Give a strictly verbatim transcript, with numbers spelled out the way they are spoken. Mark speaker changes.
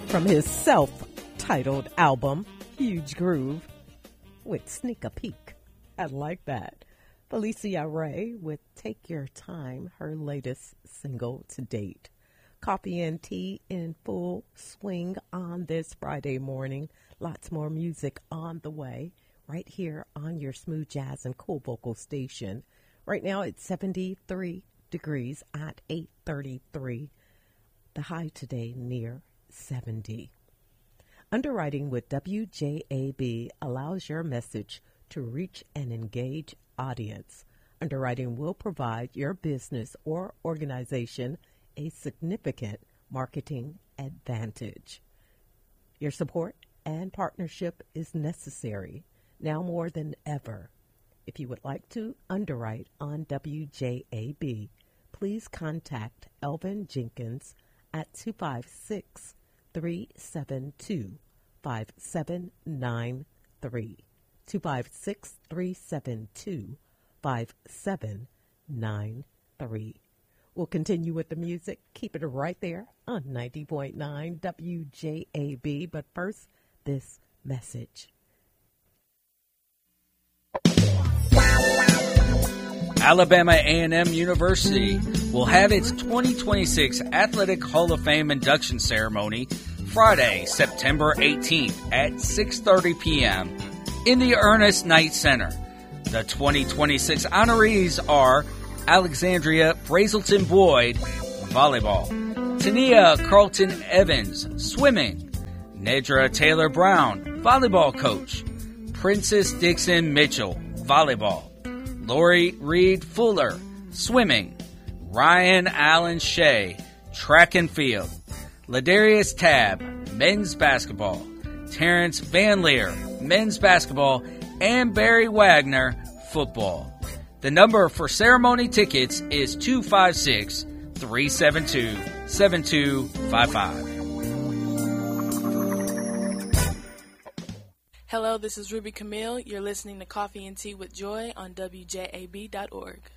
Speaker 1: from his self-titled album, Huge Groove, with Sneak a Peek. I like that. Felicia Ray with Take Your Time, her latest single to date. Coffee and tea in full swing on this Friday morning. Lots more music on the way right here on your smooth jazz and cool vocal station. Right now it's seventy-three degrees at eight thirty-three. The high today near seventy. Underwriting with W J A B allows your message to reach an engaged audience. Underwriting will provide your business or organization a significant marketing advantage. Your support and partnership is necessary now more than ever. If you would like to underwrite on W J A B, please contact Elvin Jenkins at two five six, three seven two, five seven nine three. two five six, three seven two, five seven nine three. We'll continue with the music. Keep it right there on ninety point nine W J A B. But first, this message.
Speaker 2: Alabama A and M University will have its twenty twenty-six Athletic Hall of Fame induction ceremony Friday, September eighteenth at six thirty p.m. in the Ernest Knight Center. The twenty twenty-six honorees are Alexandria Brazelton Boyd, volleyball; Tania Carlton Evans, swimming; Nedra Taylor Brown, volleyball coach; Princess Dixon Mitchell, volleyball; Lori Reed Fuller, swimming; Ryan Allen Shea, track and field; Ladarius Tabb, men's basketball; Terrence Van Leer, men's basketball; and Barry Wagner, football. The number for ceremony tickets is two five six, three seven two, seven two five five.
Speaker 3: Hello, this is Ruby Camille. You're listening to Coffee and Tea with Joy on W J A B dot org.